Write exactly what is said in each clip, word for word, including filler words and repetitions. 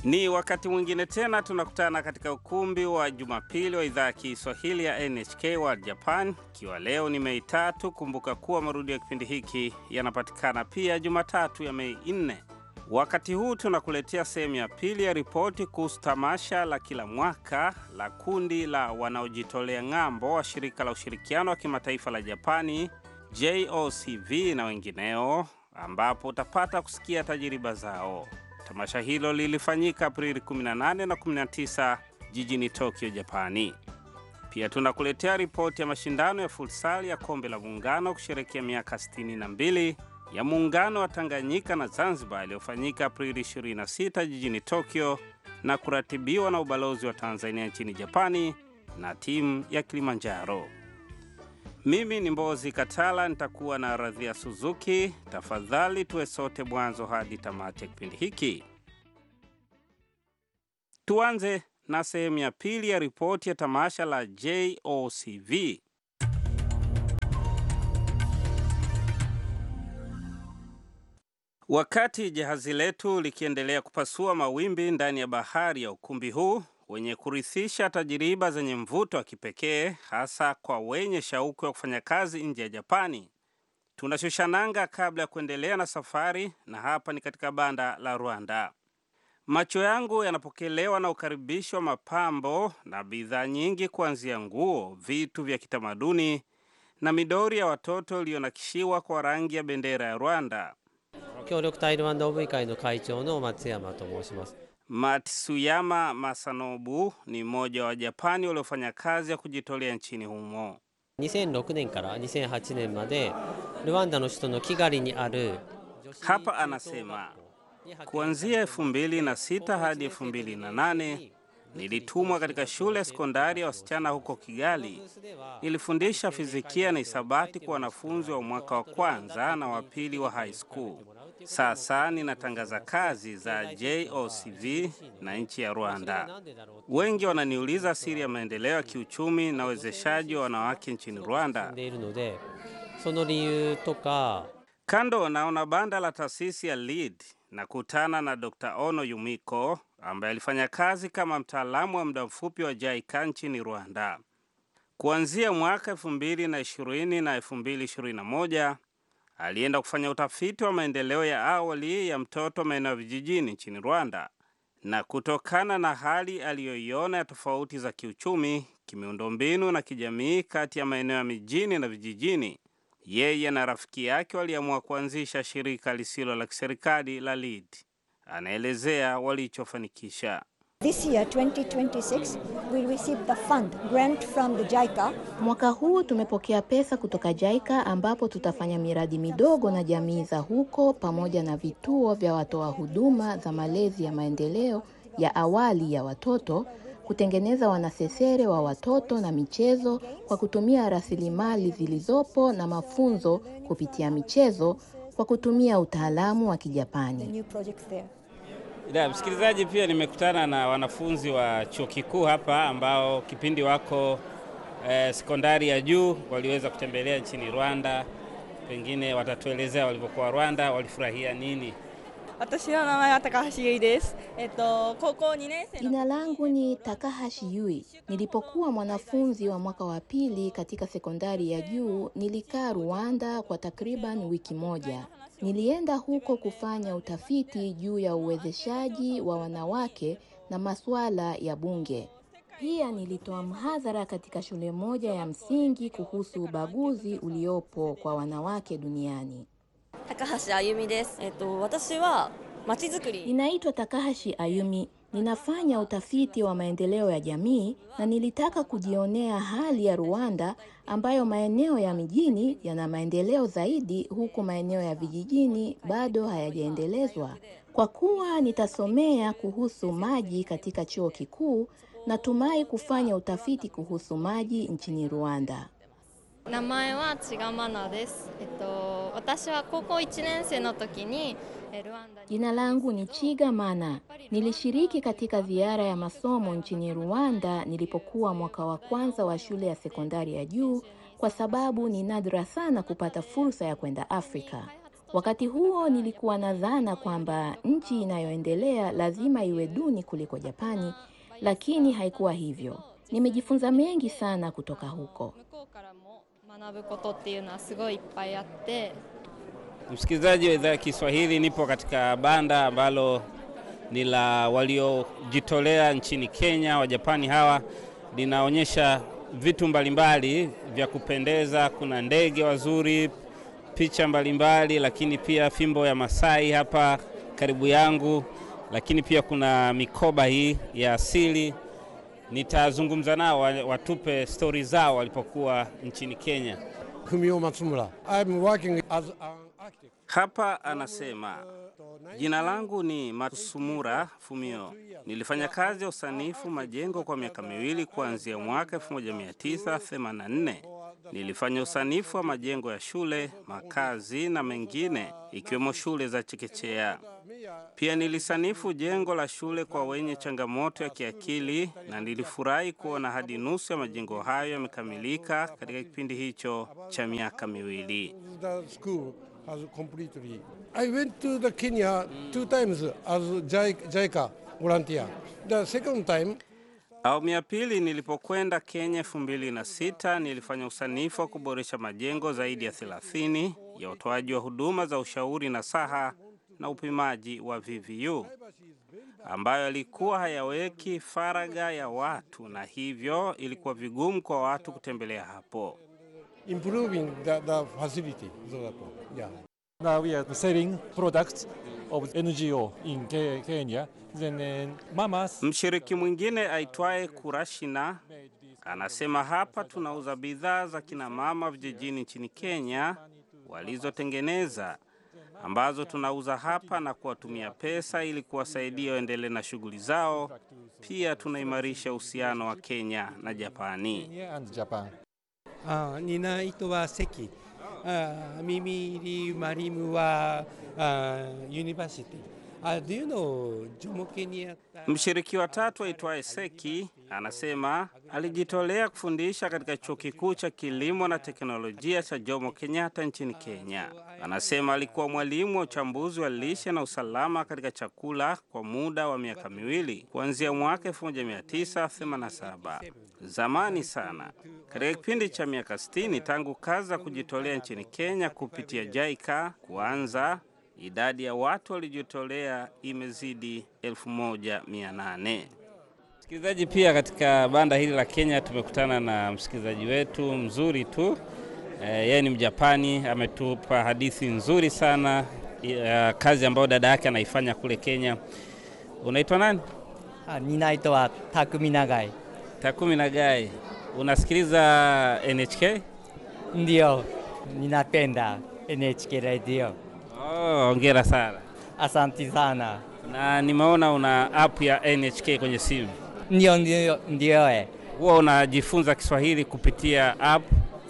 Ni wakati mwingine tena tunakutana katika ukumbi wa Jumapili wa idhaa ya Kiswahili ya N H K World Japan. Kiwa leo ni Mei tatu, kumbuka kuwa marudio ya kipindi hiki yanapatikana pia Jumatatu ya Mei nne. Wakati huu tunakuletea sehemu ya pili ya ripoti kuhusu tamasha la kila mwaka la kundi la wanaojitolea ng'ambo wa shirika la ushirikiano wa kimataifa la Japani J O C V na wengineo, ambapo utapata kusikia tajiriba zao. Tamasha hilo lilifanyika Aprili kumi na nane na kumi na tisa jijini Tokyo, Japani. Pia tunakuletea ripoti ya mashindano ya futsal ya kombe la muungano kusherehekea miaka sitini na mbili ya muungano wa Tanganyika na Zanzibar iliyofanyika Aprili ishirini na sita jijini Tokyo na kuratibiwa na ubalozi wa Tanzania nchini Japani na timu ya Kilimanjaro. Mimi ni Mbozi Katala, nitakuwa na Radhia Suzuki. Tafadhali tuwe sote mwanzo hadi tamati ya kipindi hiki. Tuanze na sehemu ya pili ya ripoti ya tamasha la J O C V. Wakati jahazi letu likiendelea kupasua mawimbi ndani ya bahari ya ukumbi huu wenye kurithisha tajiriba zenye mvuto wa kipekee, hasa kwa wenye shauku ya kufanya kazi nje ya Japani, tunashusha nanga kabla ya kuendelea na safari, na hapa ni katika banda la Rwanda. Macho yangu yanapokelewa na ukaribisho wa mapambo na bidhaa nyingi, kuanzia nguo, vitu vya kitamaduni na midori ya watoto iliyonakishiwa kwa rangi ya bendera ya Rwanda. Matsuyama Masanobu ni mmoja wa Japani waliofanya kazi ya kujitolea nchini humo. Hapa anasema, kuanzia elfu mbili na sita hadi elfu mbili na nane nilitumwa katika shule ya sekondari ya wasichana huko Kigali. Nilifundisha fizikia na hisabati kwa wanafunzi wa mwaka wa kwanza na wa pili wa high school. Sasa ninatangaza kazi za J O C V na nchi ya Rwanda. Wengi wananiuliza siri ya maendeleo ya kiuchumi na uwezeshaji wa wanawake nchini Rwanda. Kando naona banda la taasisi ya Lead na kutana na Doctor Ono Yumiko, ambaye alifanya kazi kama mtaalamu wa muda mfupi wa JICA nchini Rwanda. Kuanzia mwaka elfu mbili na ishirini na elfu mbili na ishirini na moja alienda kufanya utafiti wa maendeleo ya awali ya mtoto maeneo ya vijijini nchini Rwanda, na kutokana na hali aliyoiona ya tofauti za kiuchumi, kimiundombinu na kijamii kati ya maeneo ya mijini na vijijini, yeye na rafiki yake waliamua kuanzisha shirika lisilo la kiserikali la Lead. Anaelezea walichofanikisha. This year twenty twenty-six we received the fund grant from the JICA. Mwaka huu tumepokea pesa kutoka JICA, ambapo tutafanya miradi midogo na jamii za huko pamoja na vituo vya watoa huduma za malezi ya maendeleo ya awali ya watoto, kutengeneza wanasesere wa watoto na michezo kwa kutumia rasilimali zilizopo na mafunzo kupitia michezo kwa kutumia utaalamu wa Kijapani. Ila msikilizaji, pia nimekutana na wanafunzi wa chuo kikuu hapa ambao kipindi wako eh, sekondari ya juu waliweza kutembelea nchini Rwanda. Pengine watatuelezea walivyokuwa Rwanda, walifurahia nini. Jina langu ni Takahashi Yui. Nilipokuwa mwanafunzi wa mwaka wa pili katika sekondari ya juu, nilikaa Rwanda kwa takriban wiki moja. Nilienda huko kufanya utafiti juu ya uwezeshaji wa wanawake na masuala ya bunge. Pia nilitoa mhadhara katika shule moja ya msingi kuhusu ubaguzi uliopo kwa wanawake duniani. Takahashi Ayumi desu. Eto watashi wa machizukuri. Ninaitwa Takahashi Ayumi. Ninafanya utafiti wa maendeleo ya jamii na nilitaka kujionea hali ya Rwanda, ambayo maeneo ya mijini yana maendeleo zaidi huku maeneo ya vijijini bado hayajaendelezwa. Kwa kuwa nitasomea kuhusu maji katika chuo kikuu, natumai kufanya utafiti kuhusu maji nchini Rwanda. Namae wa Chigamana desu. Eto watashi wa koukou one nensei no toki ni Jina langu ni Chigamana. Nilishiriki katika ziara ya masomo nchini Rwanda nilipokuwa mwaka wa kwanza wa shule ya sekondari ya juu, kwa sababu ni nadra sana kupata fursa ya kwenda Afrika. Wakati huo nilikuwa na dhana kwamba nchi inayoendelea lazima iwe duni kuliko Japani, lakini haikuwa hivyo. Nimejifunza mengi sana kutoka huko. Msikilizaji wa idhaa ya Kiswahili, nipo katika banda ambalo ni la waliojitolea nchini Kenya, wa Japani hawa. Linaonyesha vitu mbalimbali vya kupendeza, kuna ndege wazuri, picha mbalimbali, lakini pia fimbo ya Masai hapa karibu yangu, lakini pia kuna mikoba hii ya asili. Nitazungumza nao watupe story zao walipokuwa nchini Kenya. Fumio Matsumura. I'm working as an architect. Hapa anasema, jina langu ni Matsumura Fumio. Nilifanya kazi ya usanifu majengo kwa miaka miwili kuanzia mwaka elfu moja mia tisa themanini na nne. Nilifanya usanifu wa majengo ya shule, makazi na mengine, ikiwemo shule za chekechea. Pia nilisanifu jengo la shule kwa wenye changamoto ya kiakili, na nilifurahi kuona hadi nusu ya majengo hayo yamekamilika katika kipindi hicho cha miaka miwili. The school has completely. I went to the Kenya two times as JICA volunteer. The second time, Awamu ya pili nilipokwenda Kenya elfu mbili na sita, nilifanya usanifu wa kuboresha majengo zaidi ya thelathini ya utoaji wa huduma za ushauri na saha na upimaji wa V V U, ambayo yalikuwa hayaweki faraga ya watu, na hivyo ilikuwa vigumu kwa watu kutembelea hapo. improving the, the facility. So that, yeah. Now we are selling products of N G O in Kenya. Then uh, mamas. Mshiriki mwingine aitwaye Kurashina anasema, hapa tunauza bidhaa za kina mama vijijini nchini Kenya walizotengeneza, ambazo tunauza hapa na kuwatumia pesa ili kuwasaidia waendelee na shughuli zao. Pia tunaimarisha uhusiano wa Kenya na Japani. Kenya and Japan. Ah, ninaitwa wa Seki. Ah, mimi ni mwalimu wa uh, university. Uh, do you know Jomo Kenyatta? Mshiriki wa tatu aitwaye Seki anasema alijitolea kufundisha katika chuo kikuu cha kilimo na teknolojia cha Jomo Kenyatta nchini Kenya. Anasema alikuwa mwalimu wa uchambuzi wa lishe na usalama katika chakula kwa muda wa miaka miwili kuanzia mwaka elfu moja mia tisa themanini na saba. Zamani sana. Katika kipindi cha miaka sitini tangu kazi za kujitolea nchini Kenya kupitia JICA kuanza, idadi ya watu walijitolea imezidi elfu moja mia nane. Msikilizaji, pia katika banda hili la Kenya tumekutana na msikilizaji wetu mzuri tu. E, yeye ni Mjapani, ametupa hadithi nzuri sana ya kazi ambayo dada yake anaifanya kule Kenya. Unaitwa nani? Ah, ninaitwa Takumi Nagai. Takumi Nagai. Unasikiliza N H K? Ndio, ninapenda N H K radio. Oh, hongera sana. Asante sana. Na nimeona una app ya N H K kwenye simu. Ndio, ndio, ndio eh. Huwa unajifunza Kiswahili kupitia app?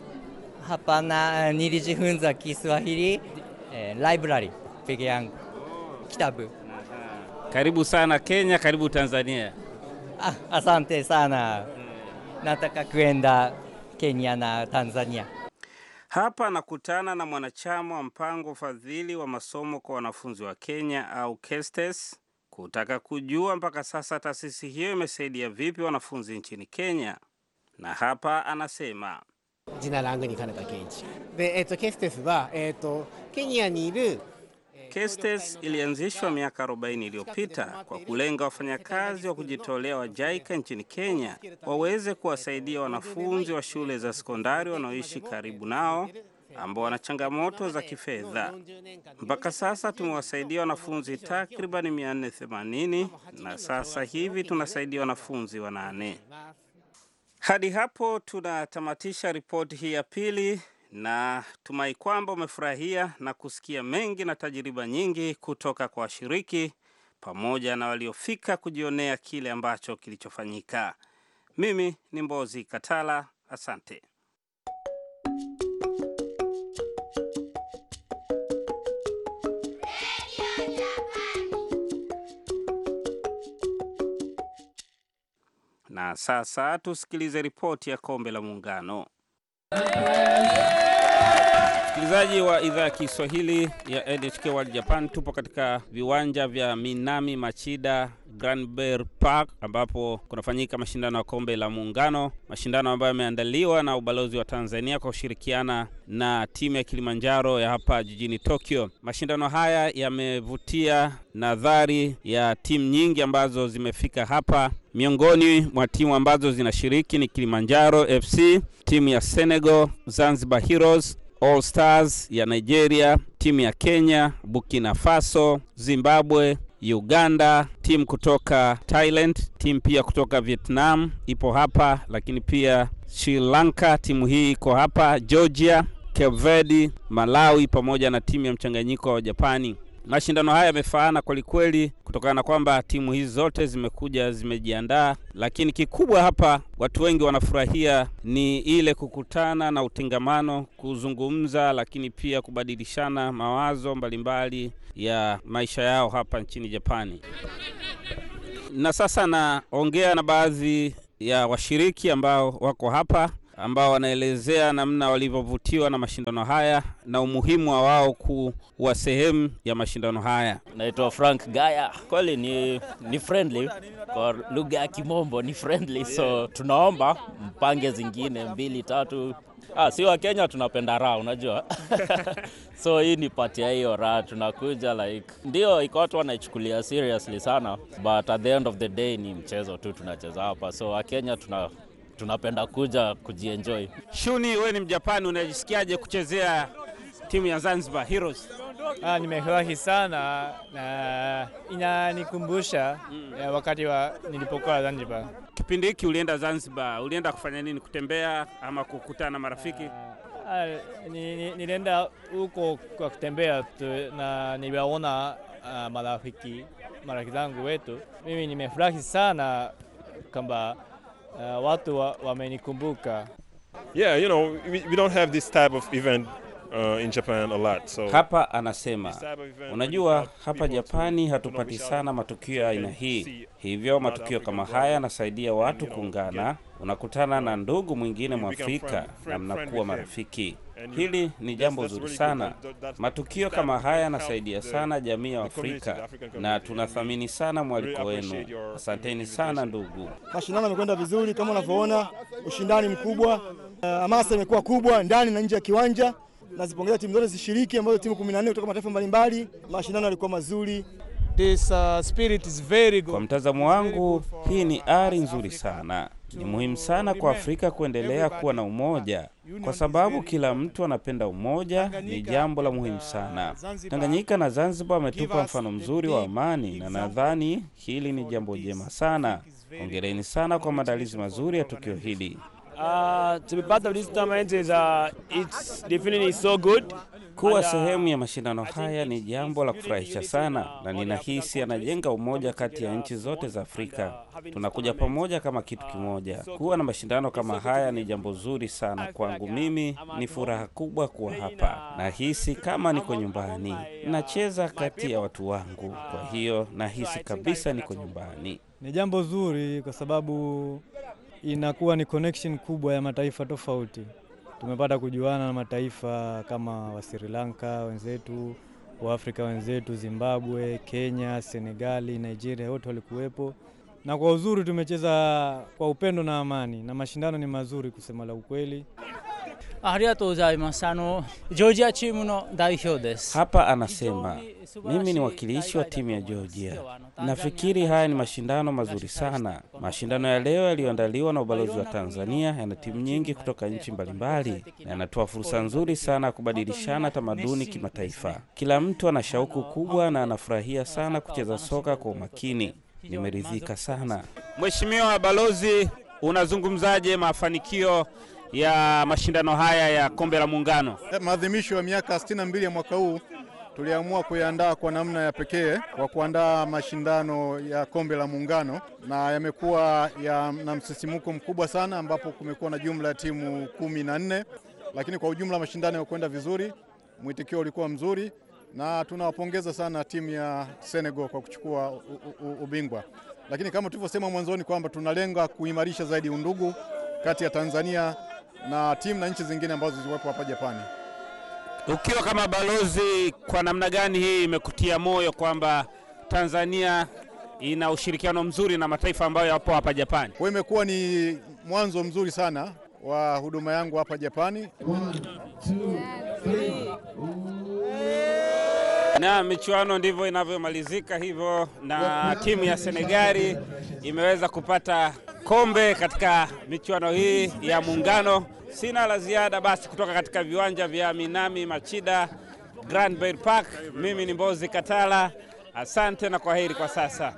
Hapana, nilijifunza Kiswahili eh, library peke yangu. Kitabu. Karibu sana Kenya, karibu Tanzania. Ah, asante sana. Nataka kwenda Kenya na Tanzania. Hapa nakutana na mwanachama wa mpango fadhili wa masomo kwa wanafunzi wa Kenya au KESTES, kutaka kujua mpaka sasa taasisi hiyo imesaidia vipi wanafunzi nchini Kenya. Na hapa anasema, jina langu ni Kanaka Kenchi. De eto KESTES wa eto Kenya ni iru. KESTES ilianzishwa miaka arobaini iliyopita kwa kulenga wafanyakazi wa kujitolea wa JICA nchini Kenya waweze kuwasaidia wanafunzi wa shule za sekondari wanaoishi karibu nao ambao wana changamoto za kifedha. Mpaka sasa tumewasaidia wanafunzi takriban mia nne themanini na sasa hivi tunasaidia wanafunzi wanane. Hadi hapo tunatamatisha ripoti hii ya pili, na tumai kwamba umefurahia na kusikia mengi na tajiriba nyingi kutoka kwa washiriki pamoja na waliofika kujionea kile ambacho kilichofanyika. Mimi ni Mbozi Katala, asante. Na sasa tusikilize ripoti ya Kombe la Muungano. Msikilizaji wa idhaa ya Kiswahili ya N H K World Japan, tupo katika viwanja vya Minami Machida Granberry Park ambapo kunafanyika mashindano ya kombe la muungano, mashindano ambayo yameandaliwa na ubalozi wa Tanzania kwa kushirikiana na timu ya Kilimanjaro ya hapa jijini Tokyo. Mashindano haya yamevutia nadhari ya timu nyingi ambazo zimefika hapa. Miongoni mwa timu ambazo zinashiriki ni Kilimanjaro F C, timu ya Senegal, Zanzibar Heroes, All Stars ya Nigeria, timu ya Kenya, Burkina Faso, Zimbabwe, Uganda, timu kutoka Thailand, timu pia kutoka Vietnam ipo hapa, lakini pia Sri Lanka timu hii iko hapa, Georgia, Cape Verde, Malawi pamoja na timu ya mchanganyiko wa Japani. Mashindano haya yamefaana kweli kweli kutokana na kwamba timu hizi zote zimekuja zimejiandaa, lakini kikubwa hapa watu wengi wanafurahia ni ile kukutana na utengamano, kuzungumza, lakini pia kubadilishana mawazo mbalimbali ya maisha yao hapa nchini Japani. Na sasa naongea na baadhi ya washiriki ambao wako hapa, ambao wanaelezea namna walivyovutiwa na mashindano haya na umuhimu wa wao kuwa sehemu ya mashindano haya. Naitwa Frank Gaya. Kweli ni ni friendly, kwa lugha ya Kimombo ni friendly, so tunaomba mpange zingine mbili tatu. Ah, si wa Kenya tunapenda raha, unajua. So hii ni party ya hiyo raha, tunakuja like ndio iko watu wanaichukulia seriously sana, but at the end of the day ni mchezo tu tunacheza hapa. So wa Kenya tuna tunapenda kuja kujienjoy. Shuni, wewe ni Mjapani, unajisikiaje kuchezea timu ya Zanzibar Heroes? Ah, nimefurahi sana na inanikumbusha mm. wakati wa nilipokuwa Zanzibar. Kipindi hiki ulienda Zanzibar, ulienda kufanya nini? Kutembea ama kukutana na marafiki? Ah, nilienda huko kwa kutembea tu, na niliwaona uh, marafiki marafiki zangu wetu. Mimi nimefurahi sana kwamba Uh, watu wamenikumbuka. Wa yeah, you know, we, we don't have this type of event uh, in Japan a lot. So hapa anasema, unajua hapa Japani hatupati sana matukio ya aina hii. Hivyo matukio kama haya yanasaidia watu kuungana, unakutana na ndugu mwingine Mwafrika na mnakuwa marafiki. Hili ni jambo zuri sana. Matukio kama haya yanasaidia sana jamii ya Afrika na tunathamini sana mwaliko wenu. Asanteni sana ndugu. Mashindano yamekwenda vizuri kama unavyoona, ushindani mkubwa, hamasa uh, imekuwa kubwa ndani na nje ya kiwanja. Nazipongeza timu zote zishiriki ambazo timu kumi na nne kutoka mataifa mbalimbali. Mashindano yalikuwa mazuri. This uh, spirit is very good. Kwa mtazamo wangu, hii ni ari nzuri sana. Ni muhimu sana kwa Afrika kuendelea kuwa na umoja, kwa sababu kila mtu anapenda umoja, ni jambo la muhimu sana. Tanganyika na Zanzibar wametupa mfano mzuri wa amani na nadhani hili ni jambo jema sana. Hongereni sana kwa maandalizi mazuri ya tukio hili. Uh, to be part of this tournament is uh, it's definitely so good. Kuwa sehemu ya mashindano haya ni jambo la kufurahisha sana na ninahisi anajenga umoja kati ya nchi zote za Afrika. Tunakuja pamoja kama kitu kimoja. Kuwa na mashindano kama haya ni jambo zuri sana kwangu. Mimi ni furaha kubwa kuwa hapa. Nahisi kama niko nyumbani. Nacheza kati ya watu wangu. Kwa hiyo nahisi kabisa niko nyumbani. Ni jambo zuri kwa sababu inakuwa ni connection kubwa ya mataifa tofauti. Tumepata kujuana na mataifa kama wa Sri Lanka wenzetu, wa Afrika wenzetu, Zimbabwe, Kenya, Senegali, Nigeria, wote walikuwepo. Na kwa uzuri tumecheza kwa upendo na amani na mashindano ni mazuri kusema la ukweli. Georgia timu no daihyo desu. Hapa anasema, mimi ni wakilishi wa timu ya Georgia. Nafikiri haya ni mashindano mazuri sana. Mashindano ya leo yaliyoandaliwa na ubalozi wa Tanzania yana timu nyingi kutoka nchi mbalimbali na yanatoa fursa nzuri sana kubadilishana tamaduni kimataifa. Kila mtu ana shauku kubwa na anafurahia sana kucheza soka kwa umakini. Nimeridhika sana. Mheshimiwa Balozi, unazungumzaje mafanikio ya mashindano haya ya kombe la muungano? Maadhimisho ya miaka sitini na mbili ya mwaka huu tuliamua kuiandaa kwa namna ya pekee kwa kuandaa mashindano ya kombe la muungano, na yamekuwa ya na msisimuko mkubwa sana ambapo kumekuwa na jumla ya timu kumi na nne, lakini kwa ujumla mashindano yakwenda vizuri, mwitikio ulikuwa mzuri na tunawapongeza sana timu ya Senegal kwa kuchukua ubingwa. Lakini kama tulivyosema mwanzoni kwamba tunalenga kuimarisha zaidi undugu kati ya Tanzania na timu na nchi zingine ambazo ziwepo hapa Japani. Ukiwa kama balozi, kwa namna gani hii imekutia moyo kwamba Tanzania ina ushirikiano mzuri na mataifa ambayo yapo hapa Japani? Kwa imekuwa ni mwanzo mzuri sana wa huduma yangu hapa Japani. Na michuano ndivyo inavyomalizika hivyo, na timu ya Senegali imeweza kupata kombe katika michuano hii ya Muungano. Sina la ziada basi kutoka katika viwanja vya Minami Machida Grand Bay Park. Mimi ni Mbozi Katala. Asante na kwaheri kwa sasa.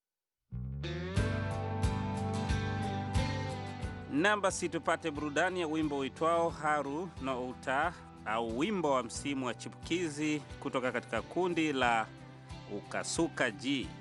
Namba si tupate burudani ya wimbo uitwao Haru no Uta, au wimbo wa msimu wa chipukizi kutoka katika kundi la Ukasuka G.